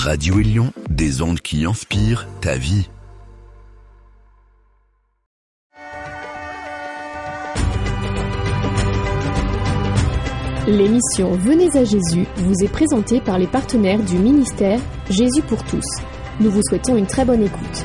Radio Élion, des ondes qui inspirent ta vie. L'émission Venez à Jésus vous est présentée par les partenaires du ministère Jésus pour tous. Nous vous souhaitons une très bonne écoute.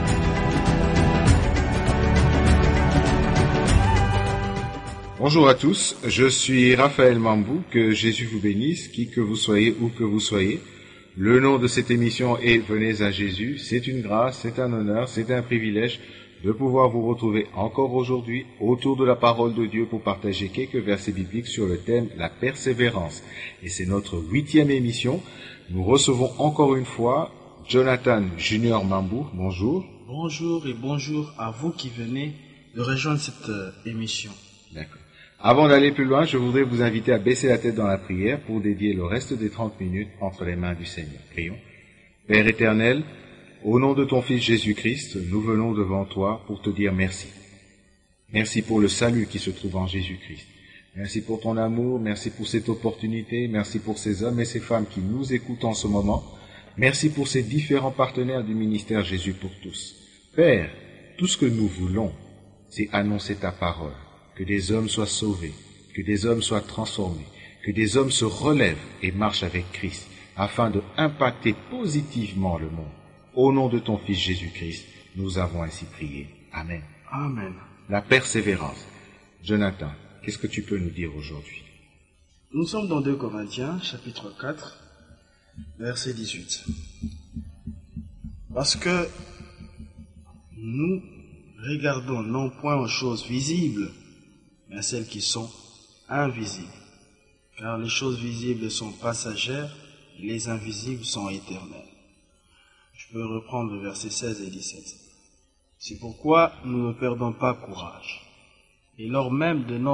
Bonjour à tous, je suis Raphaël Mambou, que Jésus vous bénisse, qui que vous soyez, où que vous soyez. Le nom de cette émission est Venez à Jésus. C'est une grâce, c'est un honneur, c'est un privilège de pouvoir vous retrouver encore aujourd'hui autour de la parole de Dieu pour partager quelques versets bibliques sur le thème la persévérance. Et c'est notre 8e émission. Nous recevons encore une fois Jonathan Junior Mambou. Bonjour. Bonjour et bonjour à vous qui venez de rejoindre cette émission. D'accord. Avant d'aller plus loin, je voudrais vous inviter à baisser la tête dans la prière pour dédier le reste des 30 minutes entre les mains du Seigneur. Prions. Père éternel, au nom de ton Fils Jésus-Christ, nous venons devant toi pour te dire merci. Merci pour le salut qui se trouve en Jésus-Christ. Merci pour ton amour, merci pour cette opportunité, merci pour ces hommes et ces femmes qui nous écoutent en ce moment. Merci pour ces différents partenaires du ministère Jésus pour tous. Père, tout ce que nous voulons, c'est annoncer ta parole. Que des hommes soient sauvés, que des hommes soient transformés, que des hommes se relèvent et marchent avec Christ, afin de impacter positivement le monde. Au nom de ton Fils Jésus-Christ, nous avons ainsi prié. Amen. Amen. La persévérance. Jonathan, qu'est-ce que tu peux nous dire aujourd'hui? Nous sommes dans 2 Corinthiens, chapitre 4, verset 18. Parce que nous regardons non point aux choses visibles, mais à celles qui sont invisibles. Car les choses visibles sont passagères, et les invisibles sont éternelles. Je peux reprendre le verset 16 et 17. C'est pourquoi nous ne perdons pas courage. Et lors même que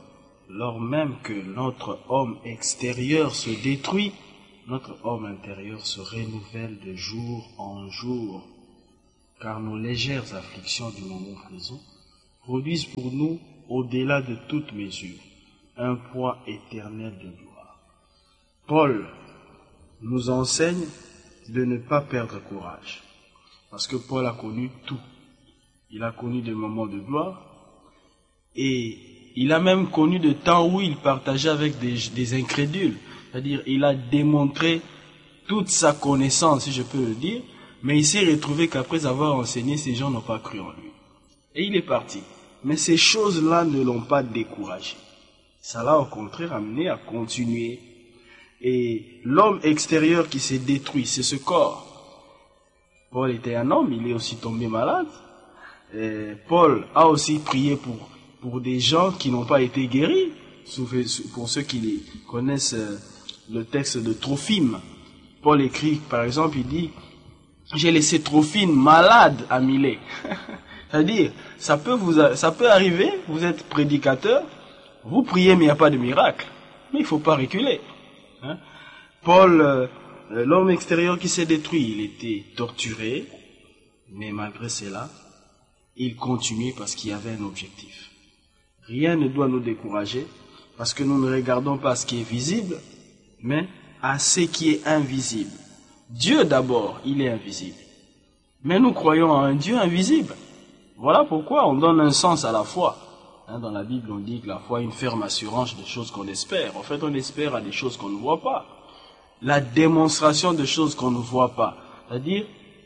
notre homme extérieur se détruit, notre homme intérieur se renouvelle de jour en jour. Car nos légères afflictions du moment présent produisent pour nous, au-delà de toute mesure, un poids éternel de gloire. Paul nous enseigne de ne pas perdre courage, parce que Paul a connu tout. Il a connu des moments de gloire, et il a même connu des temps où il partageait avec des incrédules, c'est-à-dire il a démontré toute sa connaissance, si je peux le dire, mais il s'est retrouvé qu'après avoir enseigné, ces gens n'ont pas cru en lui. Et il est parti. Mais ces choses-là ne l'ont pas découragé. Ça l'a au contraire amené à continuer. Et l'homme extérieur qui s'est détruit, c'est ce corps. Paul était un homme, il est aussi tombé malade. Et Paul a aussi prié pour des gens qui n'ont pas été guéris. Pour ceux qui connaissent le texte de Trophime, Paul écrit, par exemple, il dit « J'ai laissé Trophime malade à Milet. » C'est-à-dire, ça peut arriver, vous êtes prédicateur, vous priez mais il n'y a pas de miracle. Mais il ne faut pas reculer. Hein? Paul, l'homme extérieur qui s'est détruit, il était torturé, mais malgré cela, il continuait parce qu'il y avait un objectif. Rien ne doit nous décourager, parce que nous ne regardons pas ce qui est visible, mais à ce qui est invisible. Dieu d'abord, il est invisible. Mais nous croyons à un Dieu invisible. Voilà pourquoi on donne un sens à la foi. Dans la Bible, on dit que la foi est une ferme assurance des choses qu'on espère. En fait, on espère à des choses qu'on ne voit pas. La démonstration de choses qu'on ne voit pas. C'est-à-dire,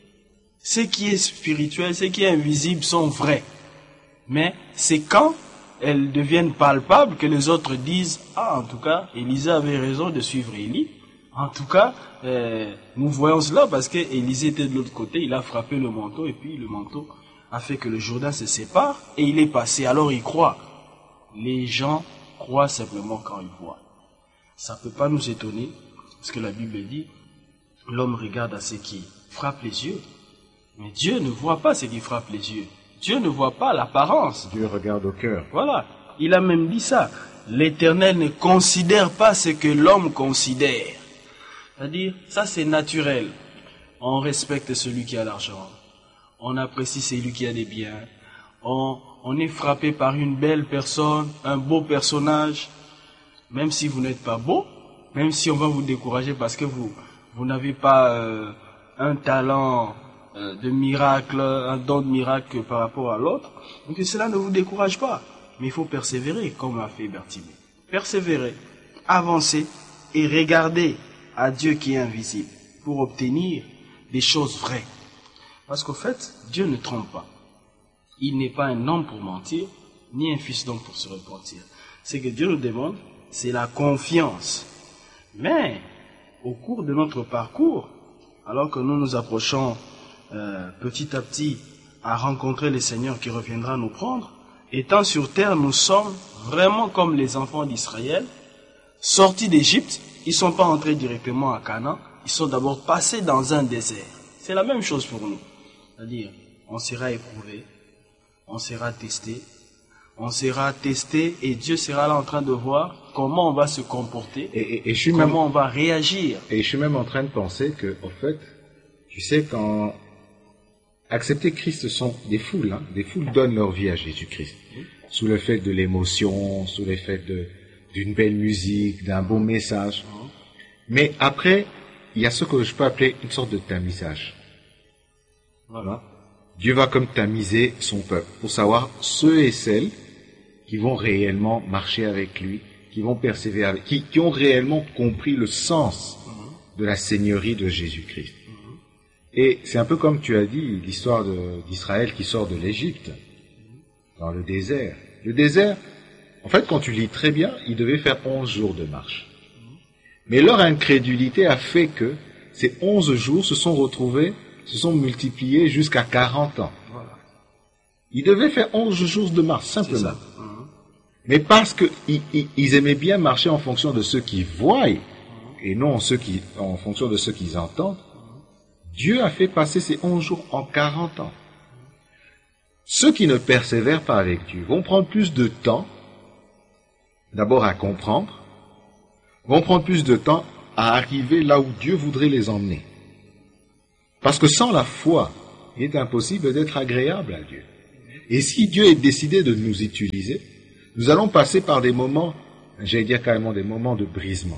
ce qui est spirituel, ce qui est invisible sont vrais. Mais c'est quand elles deviennent palpables que les autres disent « Ah, en tout cas, Élisée avait raison de suivre Élie. En tout cas, nous voyons cela parce qu'Élisée était de l'autre côté, il a frappé le manteau et puis le manteau a fait que le Jourdain se sépare et il est passé. Alors il croit. Les gens croient simplement quand ils voient. Ça ne peut pas nous étonner parce que la Bible dit l'homme regarde à ce qui frappe les yeux. Mais Dieu ne voit pas ce qui frappe les yeux. Dieu ne voit pas l'apparence. Dieu regarde au cœur. Voilà. Il a même dit ça. L'Éternel ne considère pas ce que l'homme considère. C'est-à-dire, ça c'est naturel. On respecte celui qui a l'argent. On apprécie celui qui a des biens. On est frappé par une belle personne, un beau personnage. Même si vous n'êtes pas beau, même si on va vous décourager parce que vous vous n'avez pas un talent de miracle, un don de miracle par rapport à l'autre, donc cela ne vous décourage pas. Mais il faut persévérer, comme l'a fait Bartimée. Persévérer, avancer et regarder à Dieu qui est invisible pour obtenir des choses vraies. Parce qu'au fait, Dieu ne trompe pas. Il n'est pas un homme pour mentir, ni un fils d'homme pour se repentir. Ce que Dieu nous demande, c'est la confiance. Mais, au cours de notre parcours, alors que nous nous approchons petit à petit à rencontrer le Seigneur qui reviendra nous prendre, étant sur terre, nous sommes vraiment comme les enfants d'Israël, sortis d'Égypte. Ils ne sont pas entrés directement à Canaan, ils sont d'abord passés dans un désert. C'est la même chose pour nous. C'est-à-dire, on sera éprouvé, on sera testé et Dieu sera là en train de voir comment on va se comporter, on va réagir. Et je suis même en train de penser que, au fait, tu sais, quand accepter Christ sont des foules, des foules donnent leur vie à Jésus-Christ, sous le fait de l'émotion, sous le fait d'une belle musique, d'un bon message. Mais après, il y a ce que je peux appeler une sorte de tamisage. Voilà. Dieu va comme tamiser son peuple pour savoir ceux et celles qui vont réellement marcher avec lui, qui vont persévérer avec, qui ont réellement compris le sens de la seigneurie de Jésus-Christ. Et c'est un peu comme tu as dit, l'histoire d'Israël qui sort de l'Égypte, dans le désert. Le désert, en fait, quand tu lis très bien, ils devaient faire 11 jours de marche. Mais leur incrédulité a fait que ces 11 jours se sont multipliés jusqu'à 40 ans. Voilà. Ils devaient faire 11 jours de marche, simplement. Mais parce qu'ils aimaient bien marcher en fonction de ceux qui voient, et non en fonction de ceux qu'ils entendent, Dieu a fait passer ces 11 jours en 40 ans. Ceux qui ne persévèrent pas avec Dieu vont prendre plus de temps, d'abord à comprendre, vont prendre plus de temps à arriver là où Dieu voudrait les emmener. Parce que sans la foi, il est impossible d'être agréable à Dieu. Et si Dieu est décidé de nous utiliser, nous allons passer par des moments, j'allais dire carrément des moments de brisement.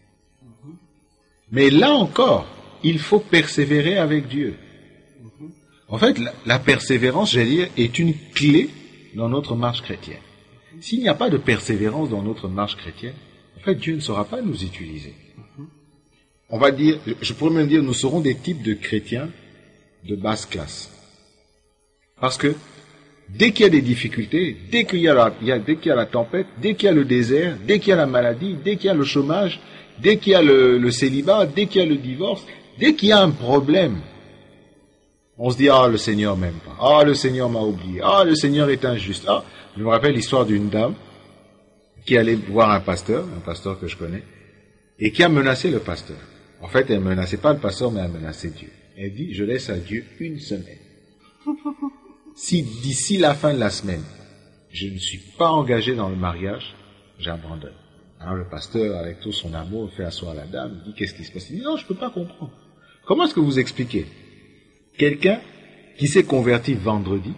Mais là encore, il faut persévérer avec Dieu. En fait, la persévérance, j'allais dire, est une clé dans notre marche chrétienne. S'il n'y a pas de persévérance dans notre marche chrétienne, en fait, Dieu ne saura pas nous utiliser. On va dire, je pourrais même dire, nous serons des types de chrétiens de basse classe. Parce que dès qu'il y a des difficultés, dès qu'il y a la tempête, dès qu'il y a le désert, dès qu'il y a la maladie, dès qu'il y a le chômage, dès qu'il y a le célibat, dès qu'il y a le divorce, dès qu'il y a un problème, on se dit, ah, le Seigneur m'aime pas, ah, le Seigneur m'a oublié, ah, le Seigneur est injuste. Ah, je me rappelle l'histoire d'une dame qui allait voir un pasteur que je connais, et qui a menacé le pasteur. En fait, elle ne menaçait pas le pasteur, mais elle menaçait Dieu. Elle dit, je laisse à Dieu une semaine. Si d'ici la fin de la semaine, je ne suis pas engagé dans le mariage, j'abandonne. Alors le pasteur, avec tout son amour, fait asseoir la dame, il dit, qu'est-ce qui se passe? Il dit, non, je ne peux pas comprendre. Comment est-ce que vous expliquez? Quelqu'un qui s'est converti vendredi,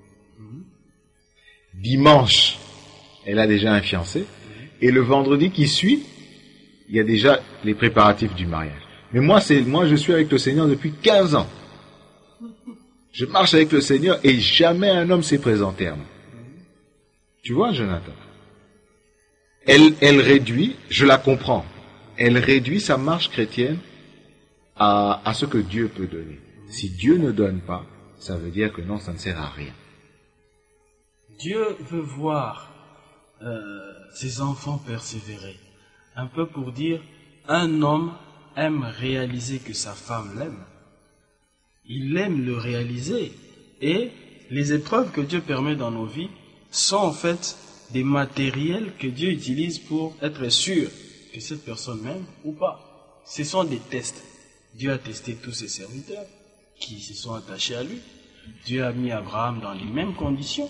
dimanche, elle a déjà un fiancé, et le vendredi qui suit, il y a déjà les préparatifs du mariage. Mais moi, je suis avec le Seigneur depuis 15 ans. Je marche avec le Seigneur et jamais un homme s'est présenté à moi. Tu vois, Jonathan? Elle réduit, je la comprends, elle réduit sa marche chrétienne à ce que Dieu peut donner. Si Dieu ne donne pas, ça veut dire que non, ça ne sert à rien. Dieu veut voir ses enfants persévérer. Un peu pour dire, un homme aime réaliser que sa femme l'aime. Il aime le réaliser. Et les épreuves que Dieu permet dans nos vies sont en fait des matériels que Dieu utilise pour être sûr que cette personne m'aime ou pas. Ce sont des tests. Dieu a testé tous ses serviteurs qui se sont attachés à lui. Dieu a mis Abraham dans les mêmes conditions.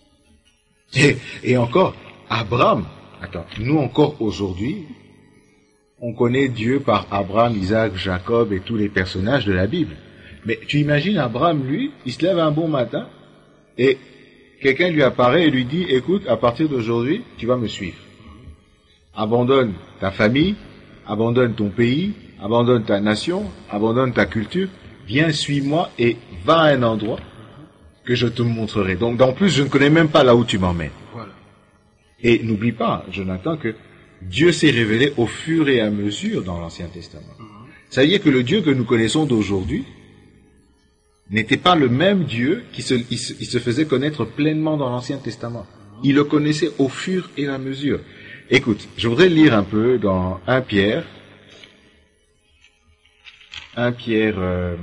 Et encore, Abraham, nous encore aujourd'hui, on connaît Dieu par Abraham, Isaac, Jacob et tous les personnages de la Bible. Mais tu imagines Abraham, lui, il se lève un bon matin et quelqu'un lui apparaît et lui dit, écoute, à partir d'aujourd'hui, tu vas me suivre. Abandonne ta famille, abandonne ton pays, abandonne ta nation, abandonne ta culture, viens, suis-moi et va à un endroit que je te montrerai. Donc, en plus, je ne connais même pas là où tu m'emmènes. Voilà. Et n'oublie pas, Jonathan, que Dieu s'est révélé au fur et à mesure dans l'Ancien Testament. Ça veut dire que le Dieu que nous connaissons d'aujourd'hui n'était pas le même Dieu qui se faisait connaître pleinement dans l'Ancien Testament. Il le connaissait au fur et à mesure. Écoute, je voudrais lire un peu dans 1 Pierre. 1 Pierre...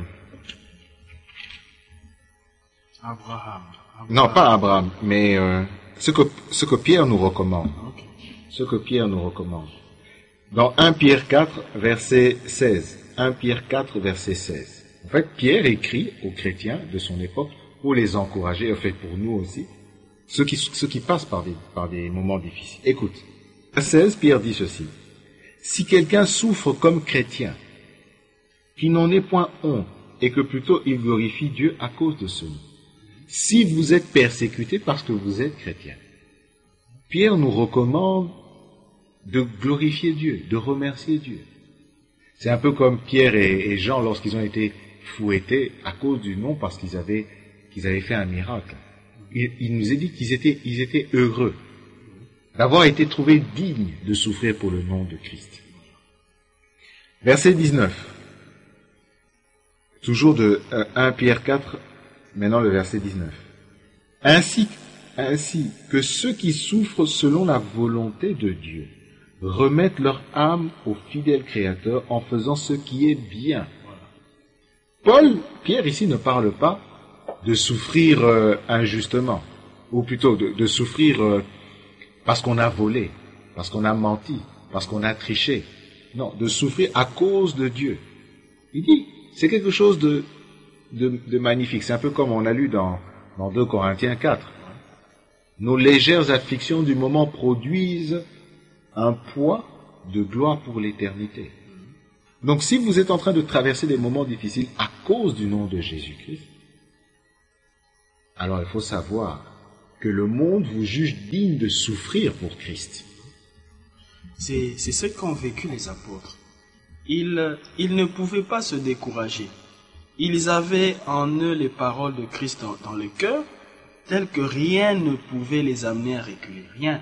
Abraham. Non, pas Abraham, mais ce que Pierre nous recommande. Okay. Ce que Pierre nous recommande. Dans 1 Pierre 4, verset 16. 1 Pierre 4, verset 16. En fait, Pierre écrit aux chrétiens de son époque pour les encourager, en fait pour nous aussi, ceux qui passent par des moments difficiles. Écoute, à 16, Pierre dit ceci. Si quelqu'un souffre comme chrétien, qu'il n'en ait point honte, et que plutôt il glorifie Dieu à cause de ce nom. Si vous êtes persécuté parce que vous êtes chrétien, Pierre nous recommande de glorifier Dieu, de remercier Dieu. C'est un peu comme Pierre et Jean lorsqu'ils ont été fouettés à cause du nom parce qu'ils avaient fait un miracle. Il nous a dit qu'ils étaient heureux d'avoir été trouvés dignes de souffrir pour le nom de Christ. Verset 19. Toujours de 1 Pierre 4, maintenant le verset 19. Ainsi que ceux qui souffrent selon la volonté de Dieu remettent leur âme au fidèle Créateur en faisant ce qui est bien. Pierre ici ne parle pas de souffrir injustement, ou plutôt de souffrir parce qu'on a volé, parce qu'on a menti, parce qu'on a triché. Non, de souffrir à cause de Dieu. Il dit, c'est quelque chose de magnifique. C'est un peu comme on a lu dans 2 Corinthiens 4. Nos légères afflictions du moment produisent un poids de gloire pour l'éternité. Donc si vous êtes en train de traverser des moments difficiles à cause du nom de Jésus-Christ, alors il faut savoir que le monde vous juge digne de souffrir pour Christ. C'est ce qu'ont vécu les apôtres. Ils ne pouvaient pas se décourager. Ils avaient en eux les paroles de Christ dans le cœur, telles que rien ne pouvait les amener à reculer. Rien.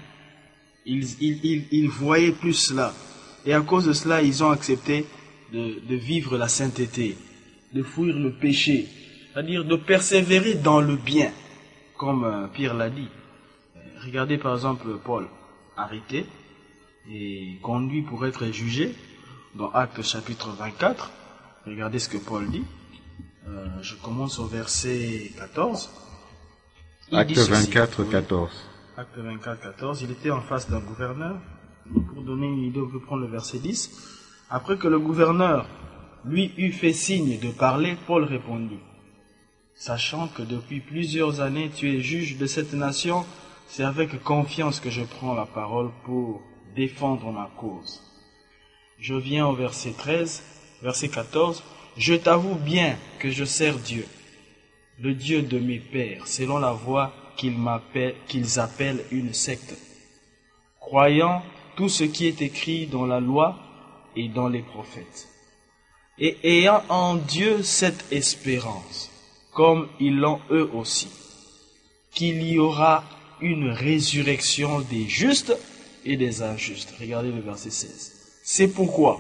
Ils voyaient plus cela. Et à cause de cela, ils ont accepté de vivre la sainteté, de fuir le péché, c'est-à-dire de persévérer dans le bien, comme Pierre l'a dit. Regardez par exemple Paul, arrêté et conduit pour être jugé, dans Actes chapitre 24. Regardez ce que Paul dit. Je commence au verset 14. Acte 24, 14. Acte 24, 14. Il était en face d'un gouverneur. Pour donner une idée, on peut prendre le verset 10. Après que le gouverneur lui eut fait signe de parler, Paul répondit: sachant que depuis plusieurs années tu es juge de cette nation, c'est avec confiance que je prends la parole pour défendre ma cause. Je viens au verset 13, verset 14. Je t'avoue bien que je sers Dieu, le Dieu de mes pères, selon la voie qu'ils appellent une secte, croyant tout ce qui est écrit dans la loi et dans les prophètes, et ayant en Dieu cette espérance, comme ils l'ont eux aussi, qu'il y aura une résurrection des justes et des injustes. Regardez le verset 16. C'est pourquoi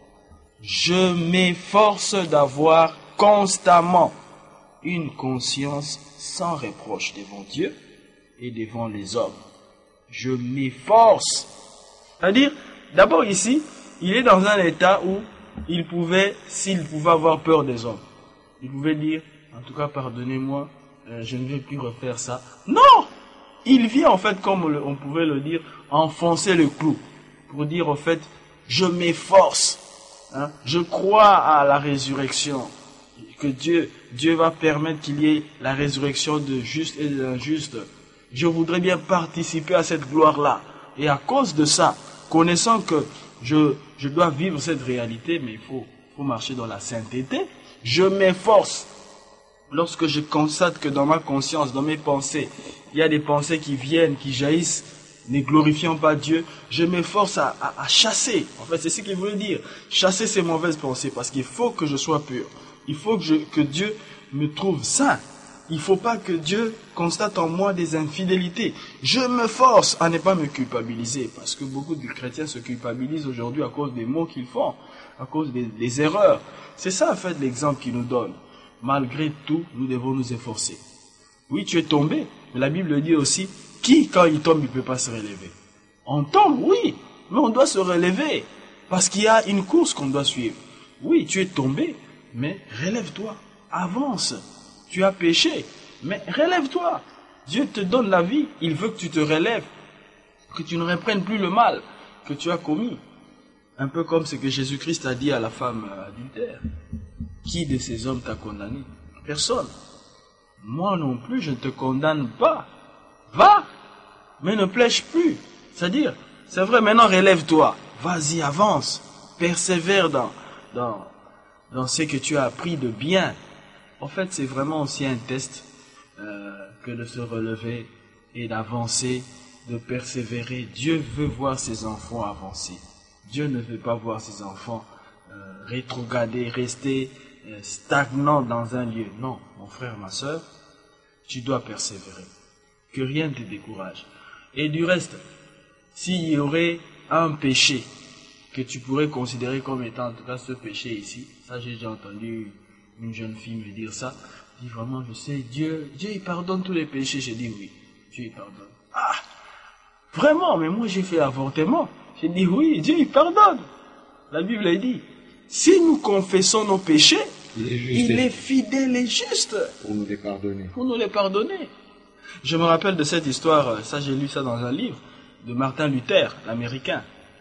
je m'efforce d'avoir constamment une conscience sans reproche devant Dieu et devant les hommes. Je m'efforce. C'est-à-dire, d'abord ici, il est dans un état où s'il pouvait avoir peur des hommes, il pouvait dire, en tout cas, pardonnez-moi, je ne vais plus refaire ça. Non! Il vient en fait, comme on pouvait le dire, enfoncer le clou, pour dire en fait, je m'efforce, hein? Je crois à la résurrection, que Dieu va permettre qu'il y ait la résurrection de justes et d'injustes. Je voudrais bien participer à cette gloire-là. Et à cause de ça, connaissant que je dois vivre cette réalité, mais il faut marcher dans la sainteté, je m'efforce. Lorsque je constate que dans ma conscience, dans mes pensées, il y a des pensées qui viennent, qui jaillissent ne glorifiant pas Dieu, je m'efforce à chasser. En fait, c'est ce qu'il voulait dire. Chasser ces mauvaises pensées, parce qu'il faut que je sois pur. Il faut que Dieu me trouve saint. Il ne faut pas que Dieu constate en moi des infidélités. Je me force à ne pas me culpabiliser, parce que beaucoup de chrétiens se culpabilisent aujourd'hui à cause des mots qu'ils font, à cause des erreurs. C'est ça, en fait, l'exemple qu'il nous donne. Malgré tout, nous devons nous efforcer. Oui, tu es tombé, mais la Bible dit aussi, qui, quand il tombe, il ne peut pas se relever? On tombe, oui, mais on doit se relever, parce qu'il y a une course qu'on doit suivre. Oui, tu es tombé, mais relève-toi, avance. Tu as péché, mais relève-toi. Dieu te donne la vie, il veut que tu te relèves, que tu ne reprennes plus le mal que tu as commis. Un peu comme ce que Jésus-Christ a dit à la femme adultère. Qui de ces hommes t'a condamné? Personne. Moi non plus, je ne te condamne pas. Va, mais ne plèche plus. C'est-à-dire, c'est vrai, maintenant relève-toi. Vas-y, avance. Persévère dans ce que tu as appris de bien. En fait, c'est vraiment aussi un test que de se relever et d'avancer, de persévérer. Dieu veut voir ses enfants avancer. Dieu ne veut pas voir ses enfants rétrograder, rester stagnants dans un lieu. Non, mon frère, ma soeur, tu dois persévérer. Que rien ne te décourage. Et du reste, s'il y aurait un péché que tu pourrais considérer comme étant, en tout cas ce péché ici, ça j'ai déjà entendu une jeune fille me dire ça, dit vraiment, je sais, Dieu il pardonne tous les péchés. J'ai dit oui, Dieu il pardonne. Ah, vraiment, mais moi j'ai fait avortement. J'ai dit oui, Dieu il pardonne. La Bible a dit, si nous confessons nos péchés, il est fidèle et juste pour nous les pardonner. Pour nous les pardonner. Je me rappelle de cette histoire, ça j'ai lu ça dans un livre, de Martin Luther, l'Américain,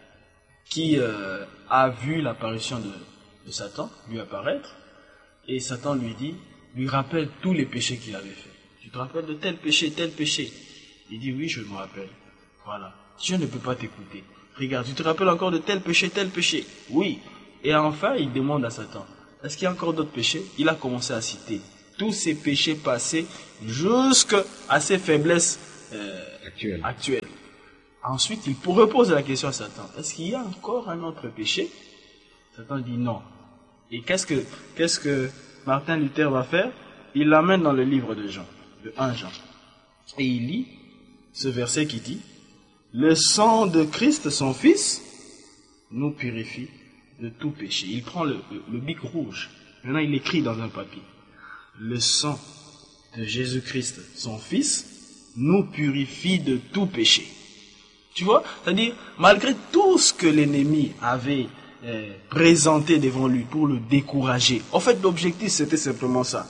qui a vu l'apparition de Satan lui apparaître, et Satan lui rappelle tous les péchés qu'il avait fait. Tu te rappelles de tel péché, tel péché? Il dit oui, je me rappelle. Voilà. Dieu ne peut pas t'écouter. Regarde, tu te rappelles encore de tel péché, tel péché? Oui. Et enfin, il demande à Satan, est-ce qu'il y a encore d'autres péchés? Il a commencé à citer tous ces péchés passés jusqu'à ses faiblesses actuelles. Ensuite, il repose la question à Satan, est-ce qu'il y a encore un autre péché? Satan dit non. Et qu'est-ce que Martin Luther va faire? Il l'amène dans le livre de Jean, de 1 Jean. Et il lit ce verset qui dit, le sang de Christ, son Fils, nous purifie de tout péché. Il prend le bic rouge. Maintenant, il écrit dans un papier. Le sang de Jésus-Christ, son Fils, nous purifie de tout péché. Tu vois? C'est-à-dire, malgré tout ce que l'ennemi avait présenté devant lui pour le décourager. En fait, l'objectif, c'était simplement ça.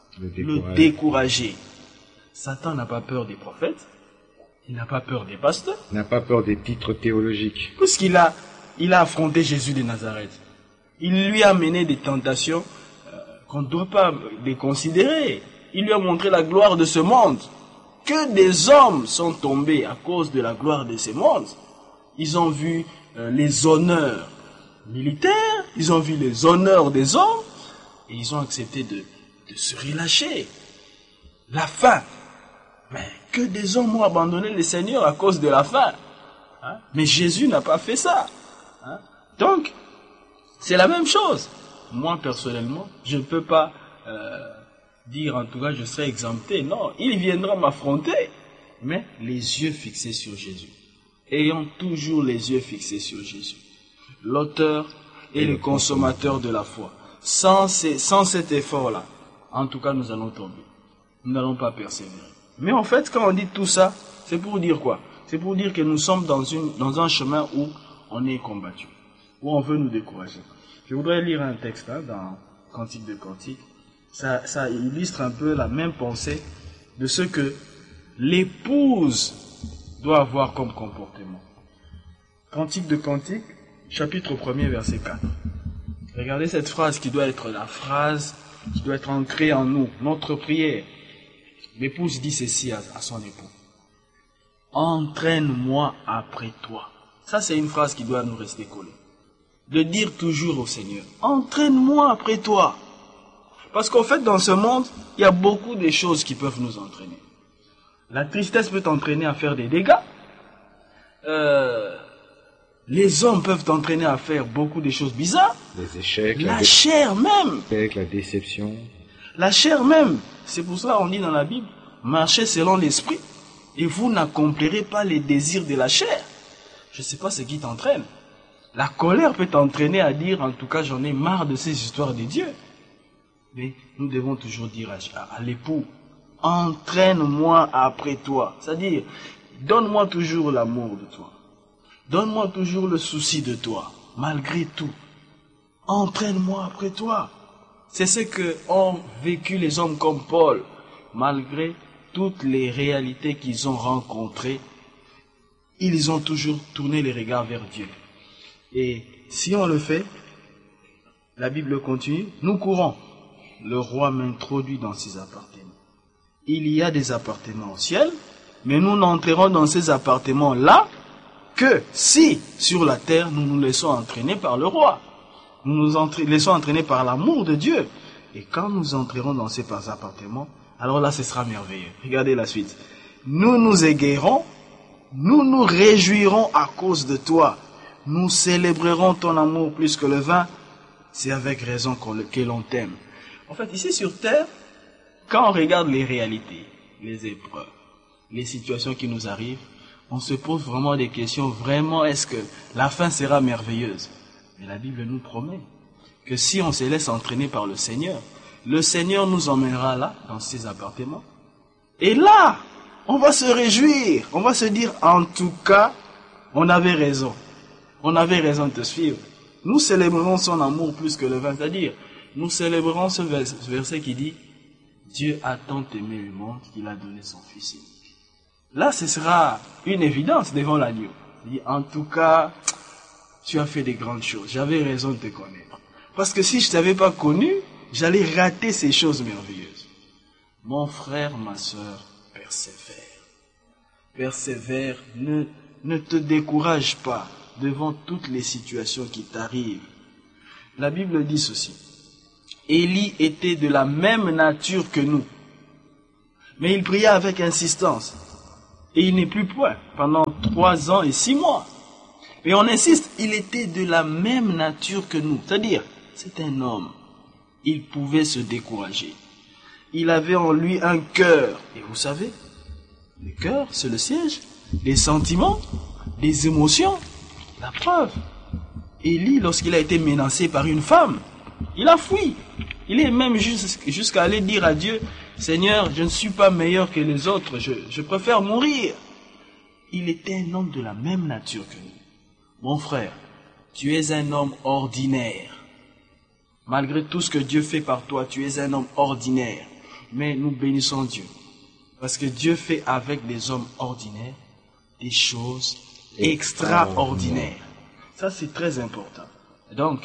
Le décourager. Satan n'a pas peur des prophètes. Il n'a pas peur des pasteurs. Il n'a pas peur des titres théologiques. Puisqu'il a affronté Jésus de Nazareth. Il lui a mené des tentations qu'on ne doit pas déconsidérer. Il lui a montré la gloire de ce monde. Que des hommes sont tombés à cause de la gloire de ce monde. Ils ont vu les honneurs militaires, ils ont vu les honneurs des hommes, et ils ont accepté de se relâcher. La faim. Mais que des hommes ont abandonné le Seigneur à cause de la faim. Hein? Mais Jésus n'a pas fait ça. Hein? Donc, c'est la même chose. Moi, personnellement, je ne peux pas dire, en tout cas, je serai exempté. Non, il viendra m'affronter. Mais les yeux fixés sur Jésus. Ayons toujours les yeux fixés sur Jésus. L'auteur et le consommateur de la foi. Sans cet effort-là, en tout cas, nous allons tomber. Nous n'allons pas persévérer. Mais en fait, quand on dit tout ça, c'est pour dire quoi? C'est pour dire que nous sommes dans un chemin où on est combattu, où on veut nous décourager. Je voudrais lire un texte dans Cantique de Cantique. Ça illustre un peu la même pensée de ce que l'épouse doit avoir comme comportement. Cantique de Cantique, chapitre 1er, verset 4. Regardez cette phrase qui doit être la phrase qui doit être ancrée en nous, notre prière. L'épouse dit ceci à son époux. Entraîne-moi après toi. Ça, c'est une phrase qui doit nous rester collée. De dire toujours au Seigneur, entraîne-moi après toi. Parce qu'en fait, dans ce monde, il y a beaucoup de choses qui peuvent nous entraîner. La tristesse peut t'entraîner à faire des dégâts. Les hommes peuvent t'entraîner à faire beaucoup de choses bizarres. Les échecs, La chair même. la déception. La chair même. C'est pour ça qu'on dit dans la Bible, marchez selon l'esprit et vous n'accomplirez pas les désirs de la chair. Je ne sais pas ce qui t'entraîne. La colère peut t'entraîner à dire, en tout cas, j'en ai marre de ces histoires de Dieu. Mais nous devons toujours dire à l'époux, entraîne-moi après toi. C'est-à-dire, donne-moi toujours l'amour de toi. Donne-moi toujours le souci de toi, malgré tout. Entraîne-moi après toi. C'est ce que ont vécu les hommes comme Paul. Malgré toutes les réalités qu'ils ont rencontrées, ils ont toujours tourné les regards vers Dieu. Et si on le fait, la Bible continue, nous courons. Le roi m'introduit dans ses appartements. Il y a des appartements au ciel, mais nous n'entrerons dans ces appartements-là que si, sur la terre, nous nous laissons entraîner par le roi. Nous nous laissons entraîner par l'amour de Dieu. Et quand nous entrerons dans ces appartements, alors là, ce sera merveilleux. Regardez la suite. Nous nous égayerons, nous nous réjouirons à cause de toi. Nous célébrerons ton amour plus que le vin. C'est avec raison que l'on t'aime. En fait, ici sur terre, quand on regarde les réalités, les épreuves, les situations qui nous arrivent, on se pose vraiment des questions. Vraiment, est-ce que la fin sera merveilleuse? Mais la Bible nous promet que si on se laisse entraîner par le Seigneur nous emmènera là, dans ses appartements. Et là, on va se réjouir. On va se dire, en tout cas, on avait raison. On avait raison de te suivre. Nous célébrerons son amour plus que le vin. C'est-à-dire, nous célébrerons ce verset qui dit, Dieu a tant aimé le monde qu'il a donné son Fils unique. Là, ce sera une évidence devant l'agneau. En tout cas, tu as fait des grandes choses. J'avais raison de te connaître. Parce que si je ne t'avais pas connu, j'allais rater ces choses merveilleuses. Mon frère, ma soeur, persévère. Persévère, ne te décourage pas devant toutes les situations qui t'arrivent. La Bible dit ceci. Élie était de la même nature que nous. Mais il pria avec insistance. Et il n'est plus point pendant 3 ans et 6 mois. Et on insiste, il était de la même nature que nous. C'est-à-dire, c'est un homme. Il pouvait se décourager. Il avait en lui un cœur. Et vous savez, le cœur, c'est le siège des sentiments, des émotions. La preuve. Élie, lorsqu'il a été menacé par une femme, il a fui. Il est même jusqu'à aller dire à Dieu, Seigneur, je ne suis pas meilleur que les autres, je préfère mourir. Il était un homme de la même nature que nous. Mon frère, tu es un homme ordinaire. Malgré tout ce que Dieu fait par toi, tu es un homme ordinaire. Mais nous bénissons Dieu. Parce que Dieu fait avec des hommes ordinaires des choses extraordinaires. Ça, c'est très important. Donc,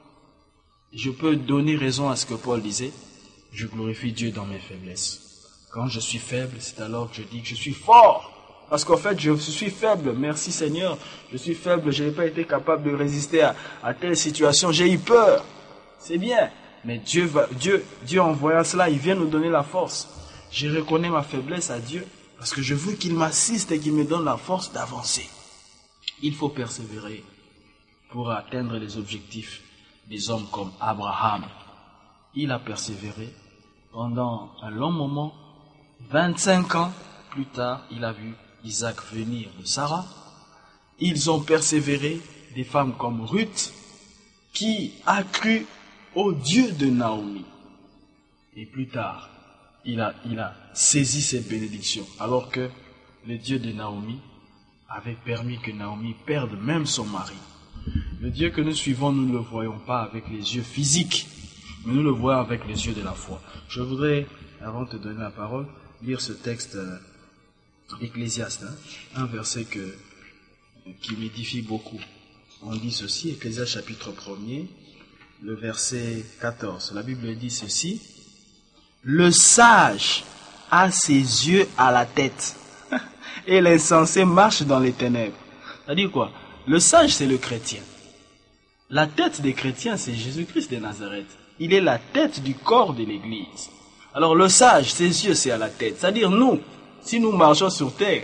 je peux donner raison à ce que Paul disait. Je glorifie Dieu dans mes faiblesses. Quand je suis faible, c'est alors que je dis que je suis fort. Parce qu'en fait, je suis faible. Merci Seigneur. Je suis faible. Je n'ai pas été capable de résister à telle situation. J'ai eu peur. C'est bien. Mais Dieu, en voyant cela, il vient nous donner la force. Je reconnais ma faiblesse à Dieu parce que je veux qu'il m'assiste et qu'il me donne la force d'avancer. Il faut persévérer pour atteindre les objectifs des hommes comme Abraham. Il a persévéré pendant un long moment. 25 ans plus tard, il a vu Isaac venir de Sarah. Ils ont persévéré, des femmes comme Ruth, qui a cru au Dieu de Naomi. Et plus tard, il a saisi cette bénédiction, alors que le Dieu de Naomi avait permis que Naomi perde même son mari. Le Dieu que nous suivons, nous ne le voyons pas avec les yeux physiques, mais nous le voyons avec les yeux de la foi. Je voudrais, avant de te donner la parole, lire ce texte Ecclésiaste, un verset qui m'édifie beaucoup. On dit ceci, Ecclésiaste chapitre 1er, le verset 14. La Bible dit ceci, « Le sage a ses yeux à la tête, et l'insensé marche dans les ténèbres. » C'est-à-dire quoi? Le sage, c'est le chrétien. La tête des chrétiens, c'est Jésus-Christ de Nazareth. Il est la tête du corps de l'Église. Alors le sage, ses yeux, c'est à la tête. C'est-à-dire nous, si nous marchons sur terre,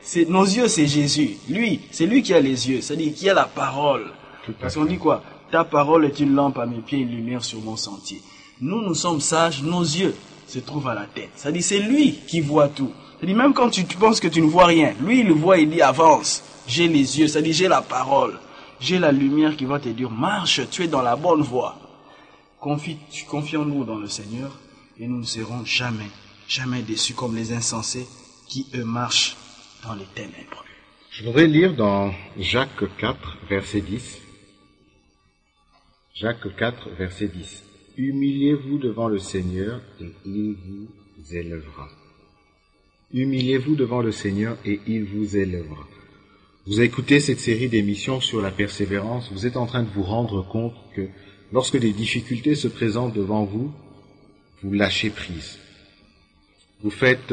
nos yeux, c'est Jésus. Lui, c'est lui qui a les yeux, c'est-à-dire qui a la parole. Parce qu'on dit quoi? Ta parole est une lampe à mes pieds, une lumière sur mon sentier. Nous sommes sages, nos yeux se trouvent à la tête. C'est-à-dire c'est lui qui voit tout. C'est-à-dire même quand tu penses que tu ne vois rien, lui il le voit, il dit avance. J'ai les yeux, c'est-à-dire j'ai la parole. J'ai la lumière qui va te dire marche, tu es dans la bonne voie. Confions-nous dans le Seigneur et nous ne serons jamais déçus comme les insensés qui eux marchent dans les ténèbres. Je voudrais lire dans Jacques 4, verset 10. Jacques 4, verset 10. Humiliez-vous devant le Seigneur et il vous élèvera. Humiliez-vous devant le Seigneur et il vous élèvera. Vous écoutez cette série d'émissions sur la persévérance, vous êtes en train de vous rendre compte que lorsque des difficultés se présentent devant vous, vous lâchez prise. Vous faites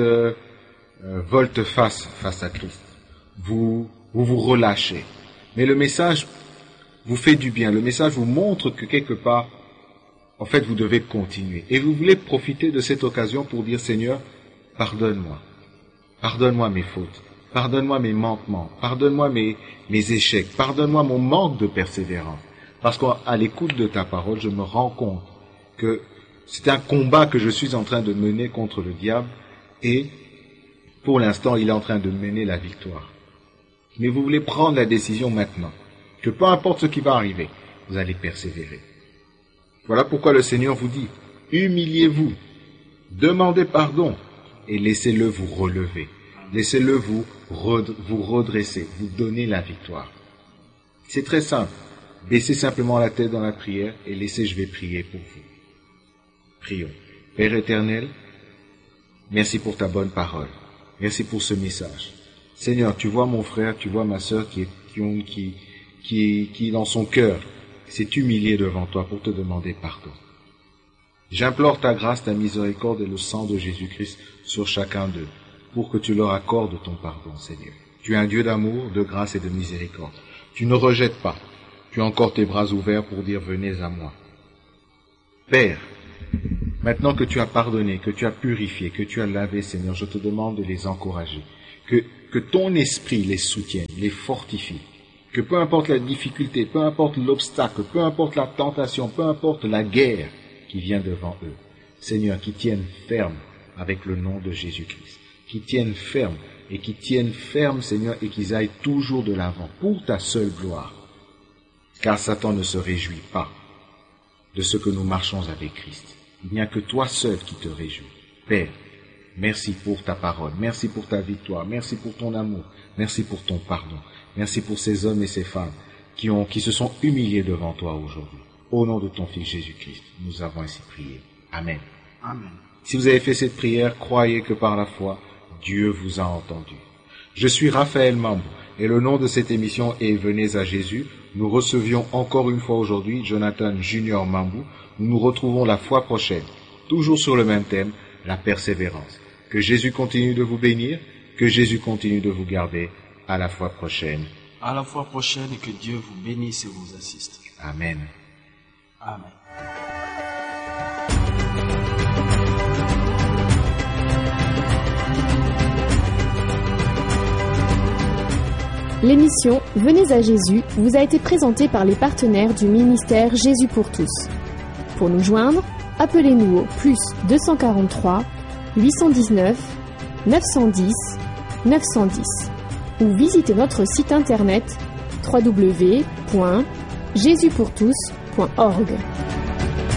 volte-face à Christ. Vous relâchez. Mais le message vous fait du bien. Le message vous montre que quelque part, en fait, vous devez continuer. Et vous voulez profiter de cette occasion pour dire, Seigneur, pardonne-moi. Pardonne-moi mes fautes. Pardonne-moi mes manquements. Pardonne-moi mes échecs. Pardonne-moi mon manque de persévérance. Parce qu'à l'écoute de ta parole, je me rends compte que c'est un combat que je suis en train de mener contre le diable et pour l'instant, il est en train de mener la victoire. Mais vous voulez prendre la décision maintenant, que peu importe ce qui va arriver, vous allez persévérer. Voilà pourquoi le Seigneur vous dit, humiliez-vous, demandez pardon et laissez-le vous relever. Laissez-le vous redresser, vous donner la victoire. C'est très simple. Baissez simplement la tête dans la prière et laissez, je vais prier pour vous. Prions. Père éternel, merci pour ta bonne parole. Merci pour ce message. Seigneur, tu vois mon frère, tu vois ma sœur qui dans son cœur s'est humilié devant toi pour te demander pardon. J'implore ta grâce, ta miséricorde et le sang de Jésus-Christ sur chacun d'eux pour que tu leur accordes ton pardon, Seigneur. Tu es un Dieu d'amour, de grâce et de miséricorde. Tu ne rejettes pas. Tu as encore tes bras ouverts pour dire venez à moi. Père, maintenant que tu as pardonné, que tu as purifié, que tu as lavé, Seigneur, je te demande de les encourager. Que ton esprit les soutienne, les fortifie. Que peu importe la difficulté, peu importe l'obstacle, peu importe la tentation, peu importe la guerre qui vient devant eux, Seigneur, qu'ils tiennent ferme avec le nom de Jésus-Christ. Qu'ils tiennent ferme et qu'ils tiennent ferme, Seigneur, et qu'ils aillent toujours de l'avant pour ta seule gloire. Car Satan ne se réjouit pas de ce que nous marchons avec Christ. Il n'y a que toi seul qui te réjouis. Père, merci pour ta parole, merci pour ta victoire, merci pour ton amour, merci pour ton pardon, merci pour ces hommes et ces femmes qui se sont humiliés devant toi aujourd'hui. Au nom de ton Fils Jésus-Christ, nous avons ainsi prié. Amen. Amen. Si vous avez fait cette prière, croyez que par la foi, Dieu vous a entendu. Je suis Raphaël Mambou et le nom de cette émission est Venez à Jésus. Nous recevions encore une fois aujourd'hui Jonathan Junior Mambou. Nous nous retrouvons la fois prochaine, toujours sur le même thème, la persévérance. Que Jésus continue de vous bénir, que Jésus continue de vous garder. À la fois prochaine. À la fois prochaine et que Dieu vous bénisse et vous assiste. Amen. Amen. L'émission Venez à Jésus vous a été présentée par les partenaires du ministère Jésus pour tous. Pour nous joindre, appelez-nous au +243 819 910 910 ou visitez notre site internet www.jesuspourtous.org.